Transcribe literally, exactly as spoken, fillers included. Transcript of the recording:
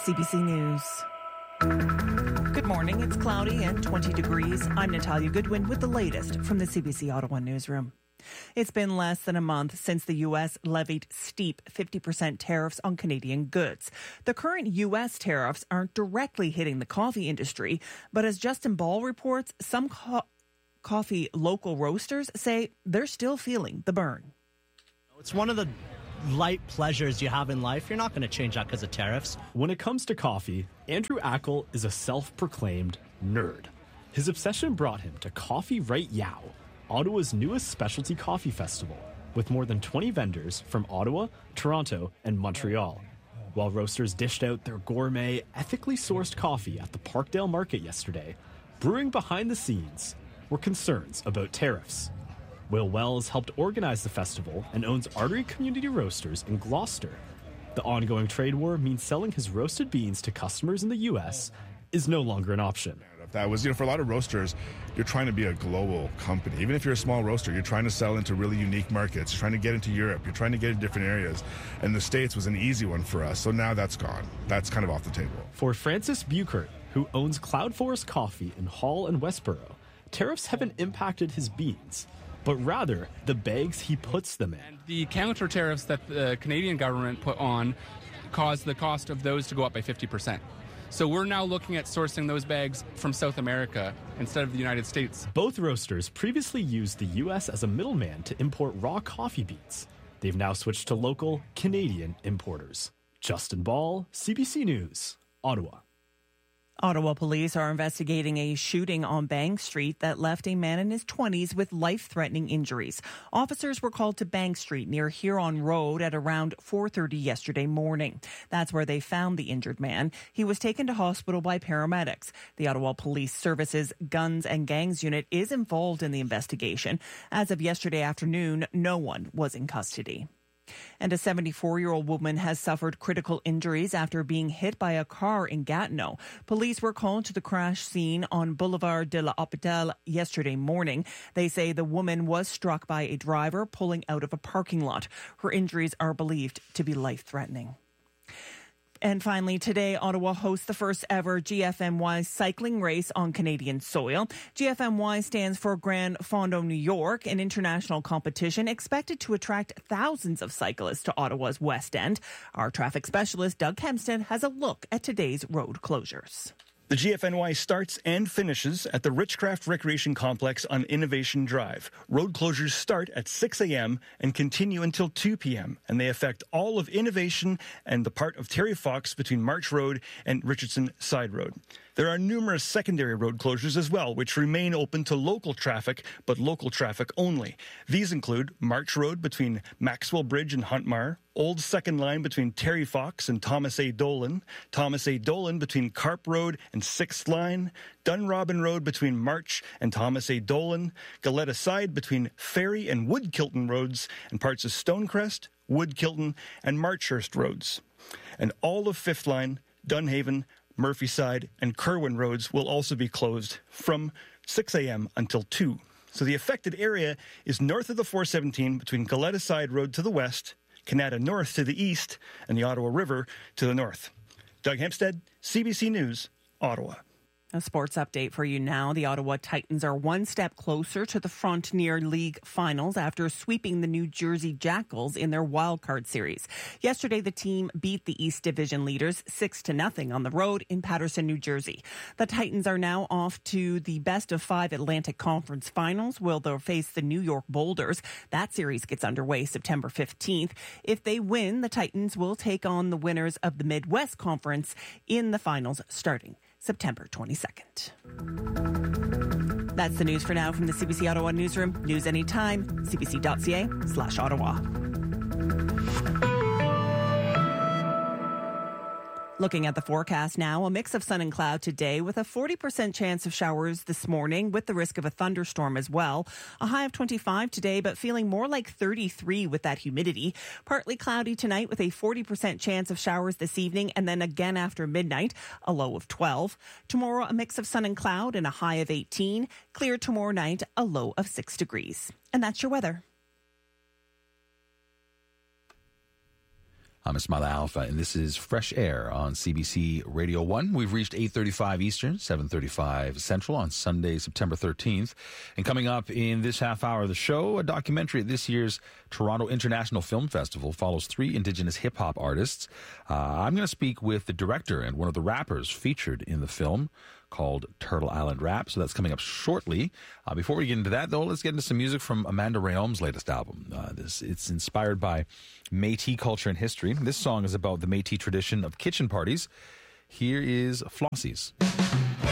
C B C News. Good morning. It's cloudy and twenty degrees. I'm Natalia Goodwin with the latest from the C B C Ottawa newsroom. It's been less than a month since the U S levied steep fifty percent tariffs on Canadian goods. The current U S tariffs aren't directly hitting the coffee industry, but as Justin Ball reports, some co- coffee local roasters say they're still feeling the burn. It's one of the light pleasures you have in life. You're not going to change that because of tariffs. When it comes to coffee, Andrew Ackle is a self-proclaimed nerd. His obsession brought him to Coffee Right Yow, Ottawa's newest specialty coffee festival, with more than twenty vendors from Ottawa, Toronto, and Montreal. While roasters dished out their gourmet, ethically sourced coffee at the Parkdale Market yesterday, brewing behind the scenes were concerns about tariffs. Will Wells helped organize the festival and owns Artery Community Roasters in Gloucester. The ongoing trade war means selling his roasted beans to customers in the U S is no longer an option. That was, you know, for a lot of roasters, you're trying to be a global company. Even if you're a small roaster, you're trying to sell into really unique markets. You're trying to get into Europe. You're trying to get in different areas. And the States was an easy one for us. So now that's gone. That's kind of off the table. For Francis Buchert, who owns Cloud Forest Coffee in Hall and Westboro, tariffs haven't impacted his beans, but rather the bags he puts them in. And the counter tariffs that the Canadian government put on caused the cost of those to go up by fifty percent. So we're now looking at sourcing those bags from South America instead of the United States. Both roasters previously used the U S as a middleman to import raw coffee beans. They've now switched to local Canadian importers. Justin Ball, C B C News, Ottawa. Ottawa police are investigating a shooting on Bank Street that left a man in his twenties with life-threatening injuries. Officers were called to Bank Street near Huron Road at around four thirty yesterday morning. That's where they found the injured man. He was taken to hospital by paramedics. The Ottawa Police Services Guns and Gangs Unit is involved in the investigation. As of yesterday afternoon, no one was in custody. And a seventy-four-year-old woman has suffered critical injuries after being hit by a car in Gatineau. Police were called to the crash scene on Boulevard de la Hôpital yesterday morning. They say the woman was struck by a driver pulling out of a parking lot. Her injuries are believed to be life-threatening. And finally, today, Ottawa hosts the first ever G F M Y cycling race on Canadian soil. G F M Y stands for Grand Fondo New York, an international competition expected to attract thousands of cyclists to Ottawa's West End. Our traffic specialist, Doug Hempstead, has a look at today's road closures. The G F N Y starts and finishes at the Richcraft Recreation Complex on Innovation Drive. Road closures start at six a.m. and continue until two p.m., and they affect all of Innovation and the part of Terry Fox between March Road and Richardson Side Road. There are numerous secondary road closures as well, which remain open to local traffic, but local traffic only. These include March Road between Maxwell Bridge and Huntmar, Old Second Line between Terry Fox and Thomas A. Dolan, Thomas A. Dolan between Carp Road and Sixth Line, Dunrobin Road between March and Thomas A. Dolan, Galetta Side between Ferry and Woodkilton Roads, and parts of Stonecrest, Woodkilton, and Marchhurst Roads. And all of Fifth Line, Dunhaven, Murphyside, and Kerwin Roads will also be closed from six a.m. until two. So the affected area is north of the four seventeen between Galetta Side Road to the west, Canada North to the east, and the Ottawa River to the north. Doug Hempstead, C B C News, Ottawa. A sports update for you now. The Ottawa Titans are one step closer to the Frontier League finals after sweeping the New Jersey Jackals in their wildcard series. Yesterday, the team beat the East Division leaders six to nothing on the road in Paterson, New Jersey. The Titans are now off to the best of five Atlantic Conference finals, where they'll face the New York Boulders. That series gets underway September fifteenth. If they win, the Titans will take on the winners of the Midwest Conference in the finals starting September twenty-second. That's the news for now from the C B C Ottawa Newsroom. News anytime, cbc.ca slash Ottawa. Looking at the forecast now, a mix of sun and cloud today with a forty percent chance of showers this morning with the risk of a thunderstorm as well. A high of twenty-five today, but feeling more like thirty-three with that humidity. Partly cloudy tonight with a forty percent chance of showers this evening and then again after midnight, a low of twelve. Tomorrow, a mix of sun and cloud and a high of eighteen. Clear tomorrow night, a low of six degrees. And that's your weather. I'm Ismail Alpha, and this is Fresh Air on C B C Radio one. We've reached eight thirty-five Eastern, seven thirty-five Central on Sunday, September thirteenth. And coming up in this half hour of the show, a documentary at this year's Toronto International Film Festival follows three Indigenous hip-hop artists. Uh, I'm going to speak with the director and one of the rappers featured in the film, called Turtle Island Rap. So that's coming up shortly. Uh, before we get into that, though, let's get into some music from Amanda Rayom's latest album. Uh, this It's inspired by Métis culture and history. This song is about the Métis tradition of kitchen parties. Here is Flossies.